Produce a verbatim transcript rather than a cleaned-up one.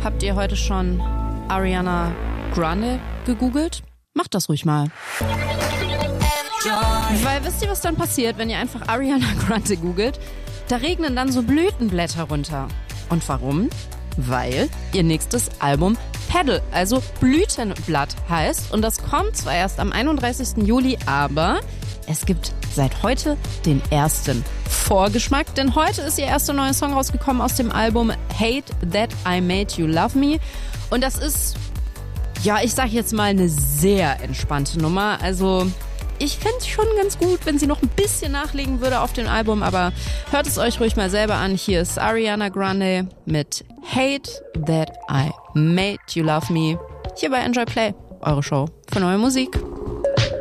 Habt ihr heute schon Ariana Grande gegoogelt? Macht das ruhig mal. Weil wisst ihr, was dann passiert, wenn ihr einfach Ariana Grande googelt? Da regnen dann so Blütenblätter runter. Und warum? Weil ihr nächstes Album Petal, also Blütenblatt heißt. Und das kommt zwar erst am einunddreißigsten Juli, aber es gibt seit heute den ersten Vorgeschmack. Denn heute ist ihr erster neuer Song rausgekommen aus dem Album Hate That I Made You Love Me. Und das ist, ja, ich sag jetzt mal, eine sehr entspannte Nummer. Also ich fände es schon ganz gut, wenn sie noch ein bisschen nachlegen würde auf dem Album, aber hört es euch ruhig mal selber an. Hier ist Ariana Grande mit Hate That I Made You Love Me. Hier bei Enjoy Play, eure Show für neue Musik.